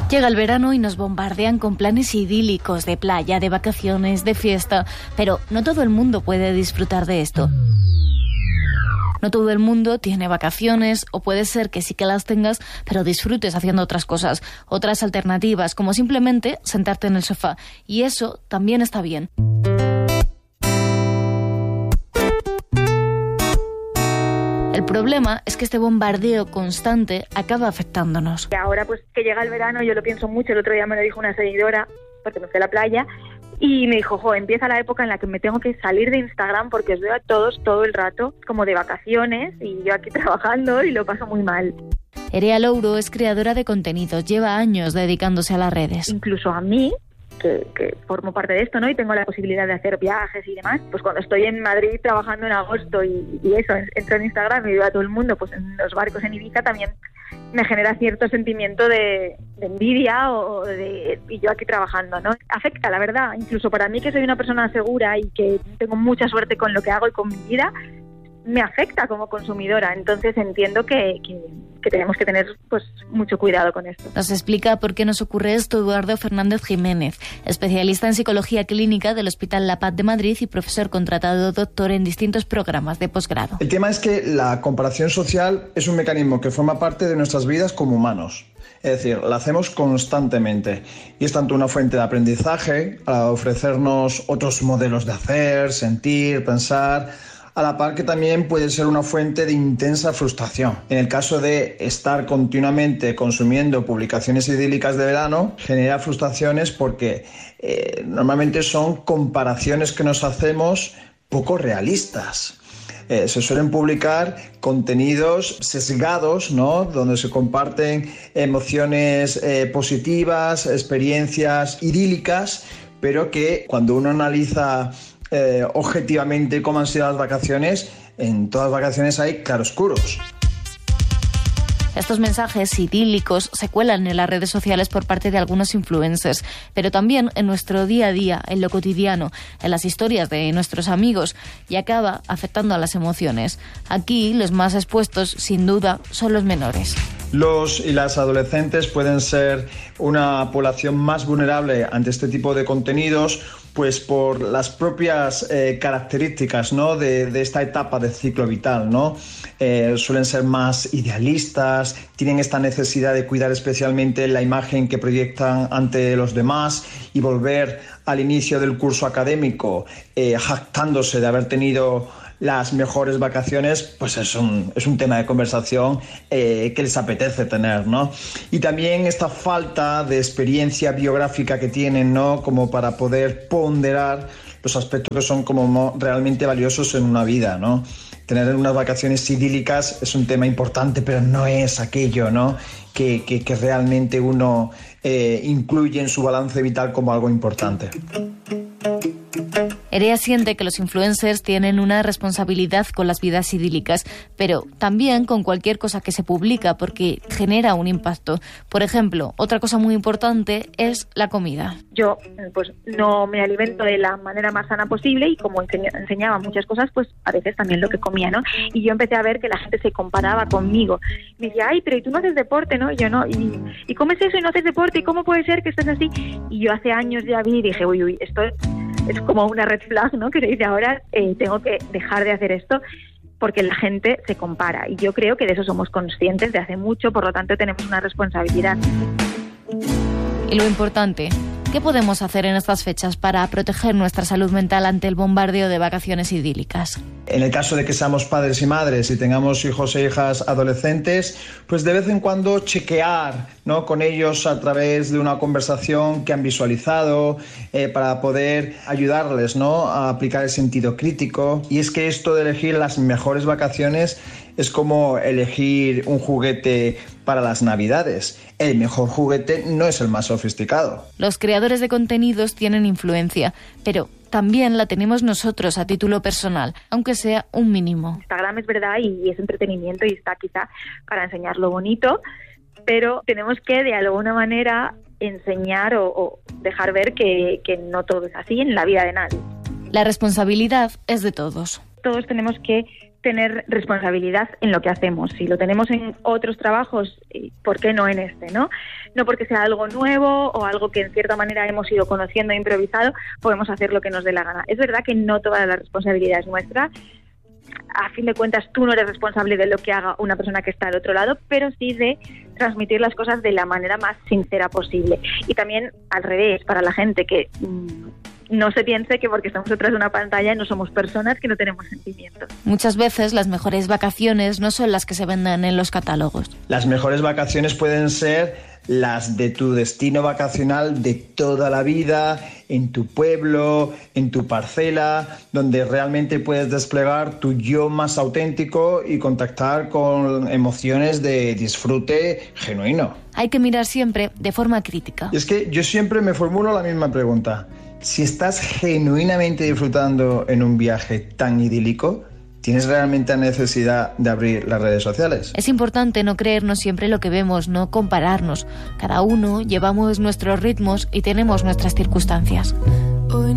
Llega el verano y nos bombardean con planes idílicos de playa, de vacaciones, de fiesta, pero no todo el mundo puede disfrutar de esto. No todo el mundo tiene vacaciones, o puede ser que sí que las tengas, pero disfrutes haciendo otras cosas, otras alternativas, como simplemente sentarte en el sofá. Y eso también está bien. El problema es que este bombardeo constante acaba afectándonos. Y ahora pues que llega el verano, yo lo pienso mucho. El otro día me lo dijo una seguidora, porque me fui a la playa, y me dijo, empieza la época en la que me tengo que salir de Instagram porque os veo a todos todo el rato como de vacaciones y yo aquí trabajando y lo paso muy mal. Erea Louro es creadora de contenidos, lleva años dedicándose a las redes. Incluso a mí, que formo parte de esto, ¿no? Y tengo la posibilidad de hacer viajes y demás, pues cuando estoy en Madrid trabajando en agosto y eso, entro en Instagram y veo a todo el mundo pues en los barcos en Ibiza, también me genera cierto sentimiento de envidia y yo aquí trabajando, ¿no? Afecta, la verdad, incluso para mí, que soy una persona segura y que tengo mucha suerte con lo que hago y con mi vida, me afecta como consumidora. Entonces entiendo que tenemos que tener pues mucho cuidado con esto. Nos explica por qué nos ocurre esto Eduardo Fernández Jiménez, especialista en psicología clínica del Hospital La Paz de Madrid y profesor contratado doctor en distintos programas de posgrado. El tema es que la comparación social es un mecanismo que forma parte de nuestras vidas como humanos. Es decir, la hacemos constantemente y es tanto una fuente de aprendizaje a ofrecernos otros modelos de hacer, sentir, pensar, a la par que también puede ser una fuente de intensa frustración. En el caso de estar continuamente consumiendo publicaciones idílicas de verano, genera frustraciones porque normalmente son comparaciones que nos hacemos poco realistas. Se suelen publicar contenidos sesgados, ¿no? Donde se comparten emociones positivas, experiencias idílicas, pero que cuando uno analiza objetivamente cómo han sido las vacaciones, en todas las vacaciones hay claroscuros. Estos mensajes idílicos se cuelan en las redes sociales por parte de algunos influencers, pero también en nuestro día a día, en lo cotidiano, en las historias de nuestros amigos, y acaba afectando a las emociones. Aquí los más expuestos, sin duda, son los menores. Los y las adolescentes pueden ser una población más vulnerable ante este tipo de contenidos, pues por las propias características, ¿no? de esta etapa del ciclo vital, ¿no? Suelen ser más idealistas, tienen esta necesidad de cuidar especialmente la imagen que proyectan ante los demás y volver al inicio del curso académico jactándose de haber tenido las mejores vacaciones, pues es un tema de conversación que les apetece tener, ¿no? Y también esta falta de experiencia biográfica que tienen, ¿no? Como para poder ponderar los aspectos que son como realmente valiosos en una vida, ¿no? Tener unas vacaciones idílicas es un tema importante, pero no es aquello, ¿no? que realmente uno incluye en su balance vital como algo importante. Erea siente que los influencers tienen una responsabilidad con las vidas idílicas, pero también con cualquier cosa que se publica porque genera un impacto. Por ejemplo, otra cosa muy importante es la comida. Yo pues no me alimento de la manera más sana posible y como enseñaba muchas cosas, pues a veces también lo que comía, ¿no? Y yo empecé a ver que la gente se comparaba conmigo. Me decía, ay, pero ¿y tú no haces deporte, no? Y yo no. ¿Y comes eso y no haces deporte? ¿Y cómo puede ser que estés así? Y yo hace años ya vi y dije, uy, esto es como una red flag, ¿no? Que se dice ahora, tengo que dejar de hacer esto porque la gente se compara. Y yo creo que de eso somos conscientes de hace mucho, por lo tanto tenemos una responsabilidad. Y lo importante, ¿qué podemos hacer en estas fechas para proteger nuestra salud mental ante el bombardeo de vacaciones idílicas? En el caso de que seamos padres y madres y tengamos hijos e hijas adolescentes, pues de vez en cuando chequear, ¿no?, con ellos a través de una conversación que han visualizado para poder ayudarles, ¿no?, a aplicar el sentido crítico. Y es que esto de elegir las mejores vacaciones es como elegir un juguete para las Navidades. El mejor juguete no es el más sofisticado. Los creadores de contenidos tienen influencia, pero también la tenemos nosotros a título personal, aunque sea un mínimo. Instagram es verdad y es entretenimiento y está quizá para enseñar lo bonito, pero tenemos que de alguna manera enseñar o dejar ver que no todo es así en la vida de nadie. La responsabilidad es de todos. Todos tenemos que tener responsabilidad en lo que hacemos. Si lo tenemos en otros trabajos, ¿por qué no en este, no? no porque sea algo nuevo o algo que en cierta manera hemos ido conociendo e improvisado, podemos hacer lo que nos dé la gana. Es verdad que no toda la responsabilidad es nuestra. A fin de cuentas, tú no eres responsable de lo que haga una persona que está al otro lado, pero sí de transmitir las cosas de la manera más sincera posible. Y también al revés, para la gente que no se piense que porque estamos detrás de una pantalla no somos personas, que no tenemos sentimientos. Muchas veces las mejores vacaciones no son las que se venden en los catálogos. Las mejores vacaciones pueden ser las de tu destino vacacional de toda la vida, en tu pueblo, en tu parcela, donde realmente puedes desplegar tu yo más auténtico y contactar con emociones de disfrute genuino. Hay que mirar siempre de forma crítica. Y es que yo siempre me formulo la misma pregunta. Si estás genuinamente disfrutando en un viaje tan idílico, ¿tienes realmente la necesidad de abrir las redes sociales? Es importante no creernos siempre lo que vemos, no compararnos. Cada uno llevamos nuestros ritmos y tenemos nuestras circunstancias.